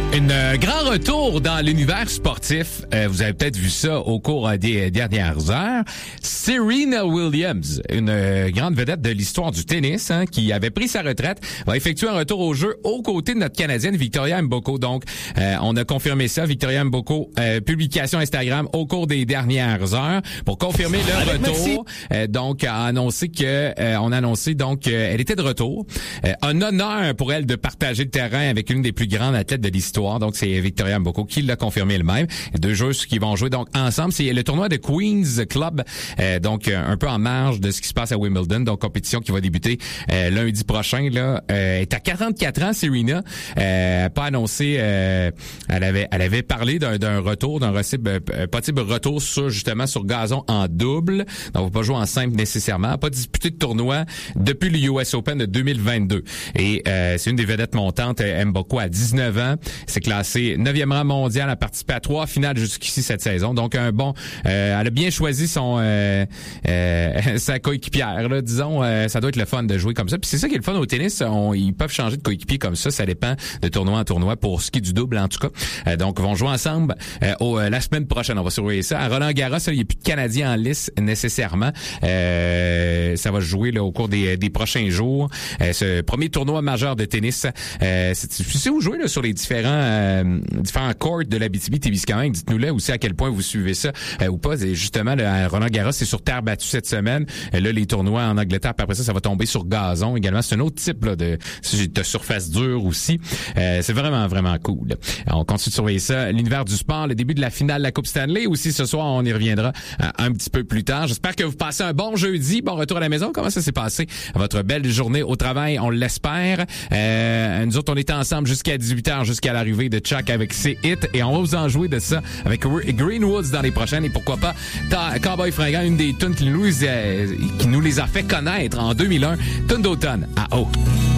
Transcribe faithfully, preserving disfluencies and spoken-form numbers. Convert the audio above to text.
Un euh, grand retour dans l'univers sportif. Euh, vous avez peut-être vu ça au cours des dernières heures. Serena Williams, une euh, grande vedette de l'histoire du tennis, hein, qui avait pris sa retraite, va effectuer un retour au jeu aux côtés de notre Canadienne Victoria Mboko. Donc, euh, on a confirmé ça. Victoria Mboko, euh, publication Instagram au cours des dernières heures pour confirmer le Avec retour. Euh, donc, a annoncé que euh, on a annoncé donc euh, elle était de retour. Euh, un honneur pour elle de partager le terrain avec l'une des plus grandes athlètes de l'histoire. Donc, c'est Victoria Mboko qui l'a confirmé elle-même. Deux joueuses qui vont jouer donc ensemble. C'est le tournoi de Queen's Club, euh, donc un peu en marge de ce qui se passe à Wimbledon. Donc, compétition qui va débuter euh, lundi prochain. Là, euh, elle est à quarante-quatre ans, Serena. Euh, pas annoncé. Euh, elle avait, elle avait parlé d'un, d'un retour, d'un possible, possible retour sur justement sur gazon en double. Donc, on va pas jouer en simple nécessairement. Pas disputé de tournoi depuis le U S Open de deux mille vingt-deux. Et euh, c'est une des vedettes montantes. Mboko à dix-neuf ans. C'est classé neuvième rang mondial, a participé à trois finales jusqu'ici cette saison. Donc un bon, euh, elle a bien choisi son euh, euh, sa coéquipière. Là, disons, euh, ça doit être le fun de jouer comme ça. Puis c'est ça qui est le fun au tennis. On, ils peuvent changer de coéquipier comme ça. Ça dépend de tournoi en tournoi pour ce qui est du double en tout cas. Euh, donc ils vont jouer ensemble euh, au, euh, la semaine prochaine. On va surveiller ça. À Roland Garros, il n'y a plus de Canadiens en lice nécessairement. Euh, ça va se jouer là, au cours des, des prochains jours. Euh, ce premier tournoi majeur de tennis. Euh, c'est, c'est où jouer là, sur les différents Euh, différents courts de l'Abitibi-Témiscamingue. Dites-nous-le aussi à quel point vous suivez ça euh, ou pas. Et justement, là, Roland-Garros, c'est sur terre battue cette semaine. Euh, là, les tournois en Angleterre, puis après ça, ça va tomber sur gazon également. C'est un autre type là, de, de surface dure aussi. Euh, c'est vraiment, vraiment cool. Alors, on continue de surveiller ça. L'univers du sport, le début de la finale de la Coupe Stanley. Aussi, ce soir, on y reviendra euh, un petit peu plus tard. J'espère que vous passez un bon jeudi. Bon retour à la maison. Comment ça s'est passé? Votre belle journée au travail, on l'espère. Euh, nous autres, on était ensemble jusqu'à dix-huit heures, jusqu'à l'arrivée de Chuck avec ses hits et on va vous en jouer de ça avec Greenwoods dans les prochaines et pourquoi pas Cowboy Fringant, une des tunes qui nous, euh, qui nous les a fait connaître en deux mille un, tune d'automne à eau.